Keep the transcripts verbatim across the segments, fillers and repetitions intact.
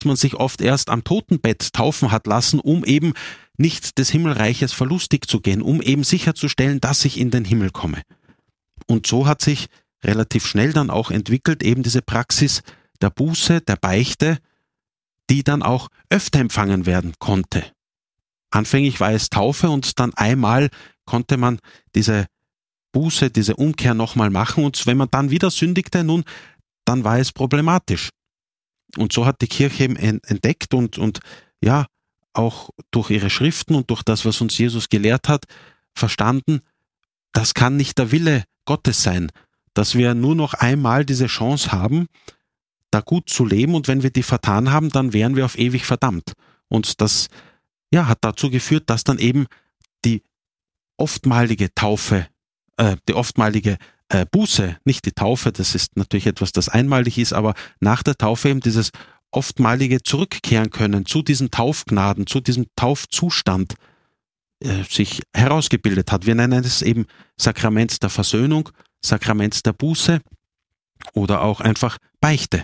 man sich oft erst am Totenbett taufen hat lassen, um eben nicht des Himmelreiches verlustig zu gehen, um eben sicherzustellen, dass ich in den Himmel komme. Und so hat sich relativ schnell dann auch entwickelt, eben diese Praxis der Buße, der Beichte, die dann auch öfter empfangen werden konnte. Anfänglich war es Taufe und dann einmal konnte man diese Buße, diese Umkehr nochmal machen und wenn man dann wieder sündigte, nun, dann war es problematisch. Und so hat die Kirche eben entdeckt und, und ja, auch durch ihre Schriften und durch das, was uns Jesus gelehrt hat, verstanden, das kann nicht der Wille Gottes sein, dass wir nur noch einmal diese Chance haben, da gut zu leben und wenn wir die vertan haben, dann wären wir auf ewig verdammt. Und das ja, hat dazu geführt, dass dann eben die oftmalige Taufe, äh, die oftmalige äh, Buße, nicht die Taufe, das ist natürlich etwas, das einmalig ist, aber nach der Taufe eben dieses oftmalige Zurückkehren können zu diesen Taufgnaden, zu diesem Taufzustand äh, sich herausgebildet hat. Wir nennen es eben Sakrament der Versöhnung, Sakrament der Buße oder auch einfach Beichte.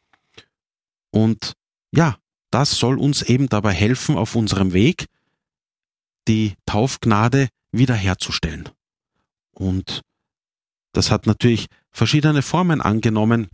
Und ja, das soll uns eben dabei helfen, auf unserem Weg die Taufgnade wiederherzustellen. Und das hat natürlich verschiedene Formen angenommen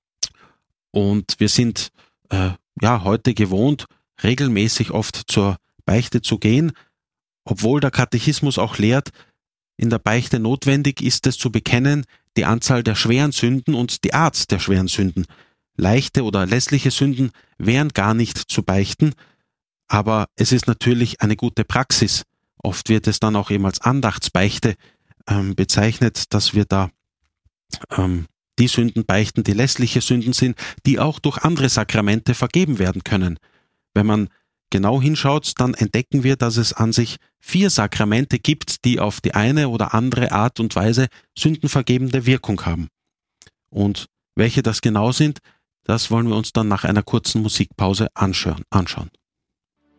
und wir sind äh, ja heute gewohnt, regelmäßig oft zur Beichte zu gehen, obwohl der Katechismus auch lehrt, in der Beichte notwendig ist es zu bekennen, die Anzahl der schweren Sünden und die Art der schweren Sünden. Leichte oder lässliche Sünden wären gar nicht zu beichten, aber es ist natürlich eine gute Praxis. Oft wird es dann auch eben als Andachtsbeichte ähm, bezeichnet, dass wir da ähm, die Sünden beichten, die lässliche Sünden sind, die auch durch andere Sakramente vergeben werden können. Wenn man genau hinschaut, dann entdecken wir, dass es an sich vier Sakramente gibt, die auf die eine oder andere Art und Weise sündenvergebende Wirkung haben. Und welche das genau sind, das wollen wir uns dann nach einer kurzen Musikpause anschauen. anschauen.